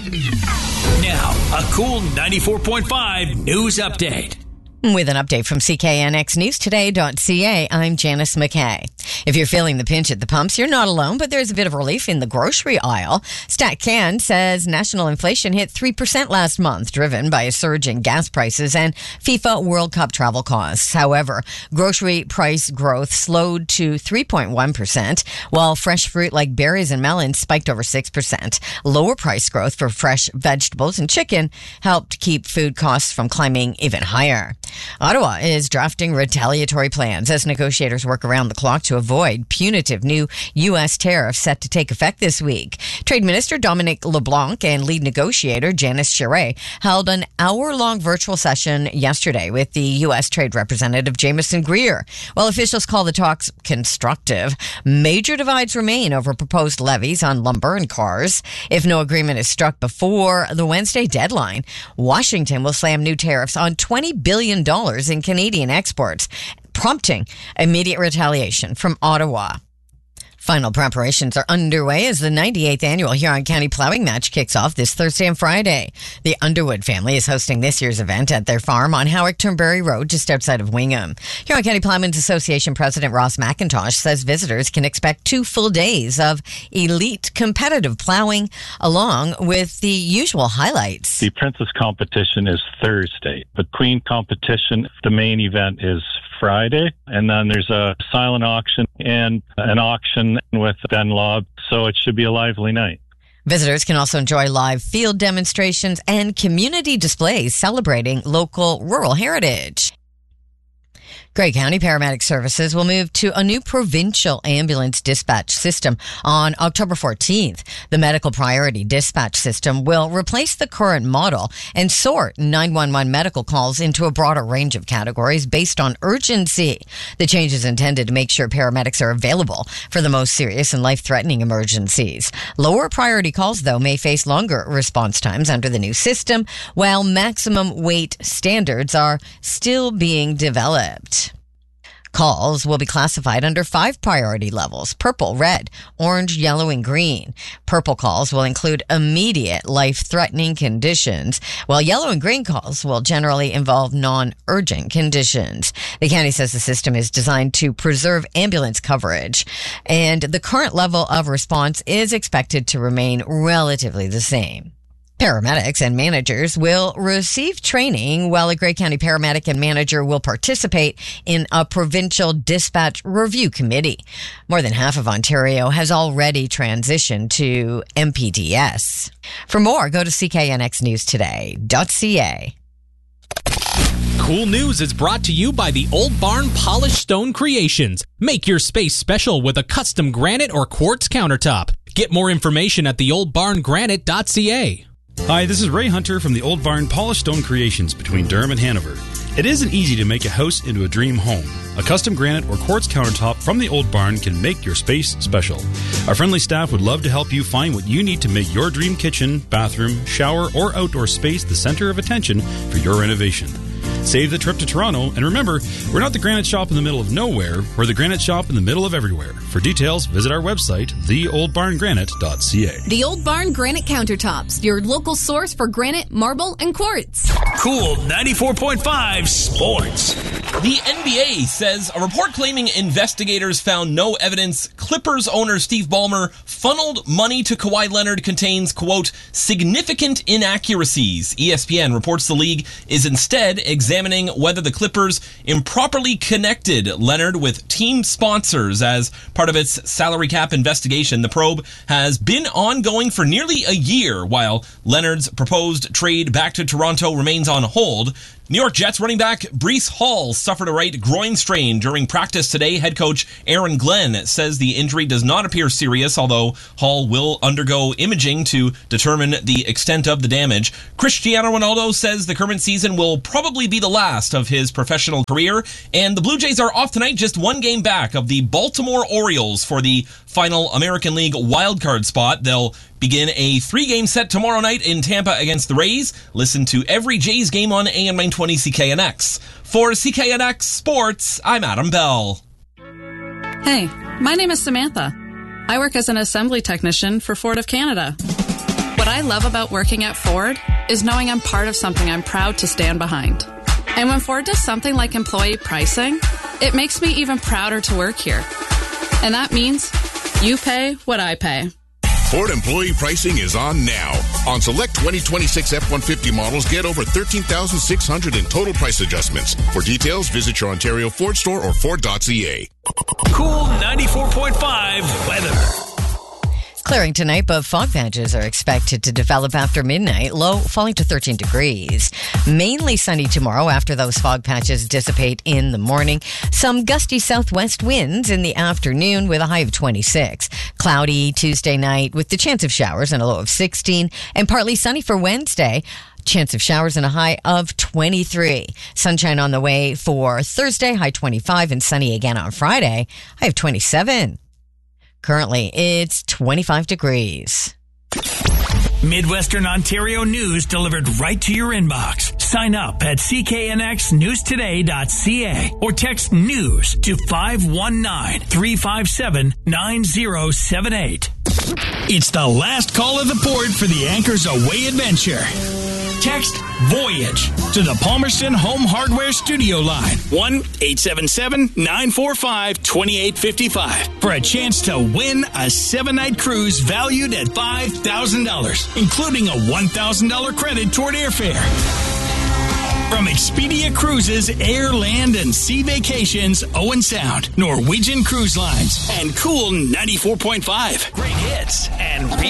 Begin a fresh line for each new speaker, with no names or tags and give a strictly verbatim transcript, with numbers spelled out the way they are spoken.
Now, a cool ninety-four point five news update.
With an update from C K N X News Today dot C A, I'm Janice McKay. If you're feeling the pinch at the pumps, you're not alone, but there's a bit of relief in the grocery aisle. StatCan says national inflation hit three percent last month, driven by a surge in gas prices and FIFA World Cup travel costs. However, grocery price growth slowed to three point one percent, while fresh fruit like berries and melons spiked over six percent. Lower price growth for fresh vegetables and chicken helped keep food costs from climbing even higher. Ottawa is drafting retaliatory plans as negotiators work around the clock to avoid punitive new U S tariffs set to take effect this week. Trade Minister Dominic LeBlanc and lead negotiator Janice Charest held an hour-long virtual session yesterday with the U S Trade Representative Jameson Greer. While officials call the talks constructive, major divides remain over proposed levies on lumber and cars. If no agreement is struck before the Wednesday deadline, Washington will slam new tariffs on twenty billion dollars in Canadian exports, prompting immediate retaliation from Ottawa. Final preparations are underway as the ninety-eighth annual Huron County Plowing Match kicks off this Thursday and Friday. The Underwood family is hosting this year's event at their farm on Howick-Turnberry Road, just outside of Wingham. Huron County Plowmen's Association President Ross McIntosh says visitors can expect two full days of elite competitive plowing, along with the usual highlights.
The Princess competition is Thursday. The Queen competition, the main event, is Friday, and then there's a silent auction and an auction with Ben Lobb, so it should be a lively night.
Visitors can also enjoy live field demonstrations and community displays celebrating local rural heritage. Grey County Paramedic Services will move to a new provincial ambulance dispatch system on October fourteenth. The Medical Priority Dispatch System will replace the current model and sort nine one one medical calls into a broader range of categories based on urgency. The change is intended to make sure paramedics are available for the most serious and life-threatening emergencies. Lower priority calls, though, may face longer response times under the new system, while maximum wait standards are still being developed. Calls will be classified under five priority levels: purple, red, orange, yellow, and green. Purple calls will include immediate life-threatening conditions, while yellow and green calls will generally involve non-urgent conditions. The county says the system is designed to preserve ambulance coverage, and the current level of response is expected to remain relatively the same. Paramedics and managers will receive training, while a Grey County paramedic and manager will participate in a provincial dispatch review committee. More than half of Ontario has already transitioned to M P D S. For more, go to C K N X News Today dot C A.
Cool News is brought to you by the Old Barn Polished Stone Creations. Make your space special with a custom granite or quartz countertop. Get more information at the old barn granite dot C A.
Hi, this is Ray Hunter from the Old Barn Polished Stone Creations between Durham and Hanover. It isn't easy to make a house into a dream home. A custom granite or quartz countertop from the Old Barn can make your space special. Our friendly staff would love to help you find what you need to make your dream kitchen, bathroom, shower, or outdoor space the center of attention for your renovation. Save the trip to Toronto, and remember, we're not the granite shop in the middle of nowhere, we're the granite shop in the middle of everywhere. For details, visit our website, the old barn granite dot C A.
The Old Barn Granite Countertops, your local source for granite, marble, and quartz.
Cool ninety-four point five Sports.
The N B A says a report claiming investigators found no evidence Clippers owner Steve Ballmer funneled money to Kawhi Leonard contains, quote, significant inaccuracies. E S P N reports the league is instead examining whether the Clippers improperly connected Leonard with team sponsors as part of its salary cap investigation. The probe has been ongoing for nearly a year, while Leonard's proposed trade back to Toronto remains on hold. New York Jets running back Breece Hall suffered a right groin strain during practice today. Head coach Aaron Glenn says the injury does not appear serious, although Hall will undergo imaging to determine the extent of the damage. Cristiano Ronaldo says the current season will probably be the last of his professional career, and the Blue Jays are off tonight, just one game back of the Baltimore Orioles for the final American League wildcard spot. They'll begin a three-game set tomorrow night in Tampa against the Rays. Listen to every Jays game on A M nine twenty C K N X. For C K N X Sports, I'm Adam Bell.
Hey, my name is Samantha. I work as an assembly technician for Ford of Canada.
What
What I love about working at Ford is knowing I'm part of something I'm proud to stand behind. And when Ford does something like employee pricing, it makes me even prouder to work here. And that means you pay what I pay.
Ford employee pricing is on now. On select twenty twenty-six F one fifty models, get over thirteen thousand six hundred dollars in total price adjustments. For details, visit your Ontario Ford store or Ford dot C A.
Cool ninety-four point five weather.
Clearing tonight, but fog patches are expected to develop after midnight, low falling to thirteen degrees. Mainly sunny tomorrow after those fog patches dissipate in the morning. Some gusty southwest winds in the afternoon with a high of twenty-six. Cloudy Tuesday night with the chance of showers and a low of sixteen. And partly sunny for Wednesday. Chance of showers and a high of twenty-three. Sunshine on the way for Thursday, high twenty-five, and sunny again on Friday, high of twenty-seven. Currently, it's twenty-five degrees.
Midwestern Ontario news delivered right to your inbox. Sign up at c k n x news today dot c a or text news to five one nine, three five seven, nine zero seven eight. It's the last call of the port for the Anchors Away adventure. Text Voyage to the Palmerston Home Hardware Studio line, one eight seven seven, nine four five, two eight five five, for a chance to win a seven-night cruise valued at five thousand dollars, including a one thousand dollars credit toward airfare. From Expedia Cruises, Air, Land, and Sea Vacations, Owen Sound, Norwegian Cruise Lines, and Cool ninety-four point five. Great hits and